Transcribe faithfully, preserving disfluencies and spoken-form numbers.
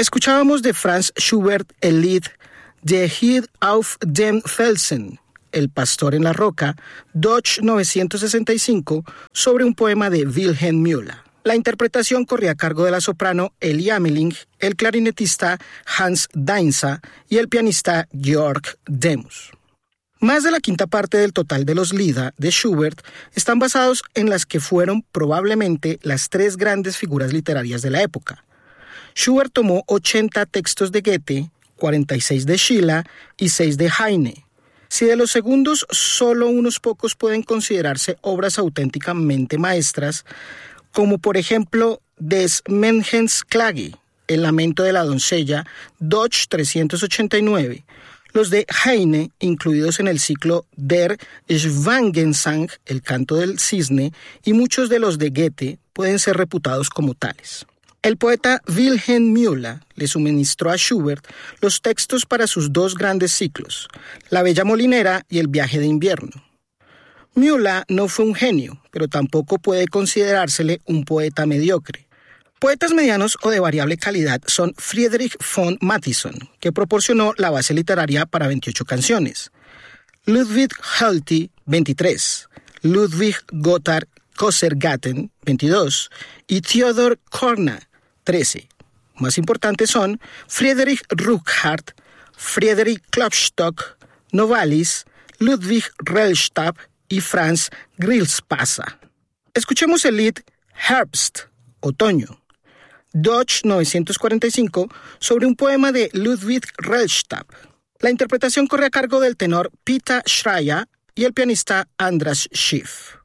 Escuchábamos de Franz Schubert el Lied Der Hirte auf dem Felsen, El pastor en la roca, Deutsch novecientos sesenta y cinco, sobre un poema de Wilhelm Müller. La interpretación corría a cargo de la soprano Elli Ameling, el clarinetista Hans Dainza y el pianista Georg Demus. Más de la quinta parte del total de los Lieder de Schubert están basados en las que fueron probablemente las tres grandes figuras literarias de la época. Schubert tomó ochenta textos de Goethe, cuarenta y seis de Schiller y seis de Heine. Si de los segundos solo unos pocos pueden considerarse obras auténticamente maestras, como por ejemplo Des Mädchens Klage, El lamento de la doncella, Deutsch trescientos ochenta y nueve, los de Heine, incluidos en el ciclo Der Schwanensang, El canto del cisne, y muchos de los de Goethe pueden ser reputados como tales. El poeta Wilhelm Müller le suministró a Schubert los textos para sus dos grandes ciclos, La bella molinera y El viaje de invierno. Müller no fue un genio, pero tampoco puede considerársele un poeta mediocre. Poetas medianos o de variable calidad son Friedrich von Mathisson, que proporcionó la base literaria para veintiocho canciones, Ludwig Hölty, veintitrés, Ludwig Gotthard Kossergatten, veintidós, y Theodor Korner, trece. Más importantes son Friedrich Ruckhardt, Friedrich Klopstock, Novalis, Ludwig Rellstab y Franz Grillparzer. Escuchemos el Lied Herbst, Otoño, Deutsch novecientos cuarenta y cinco, sobre un poema de Ludwig Rellstab. La interpretación corre a cargo del tenor Peter Schreier y el pianista Andras Schiff.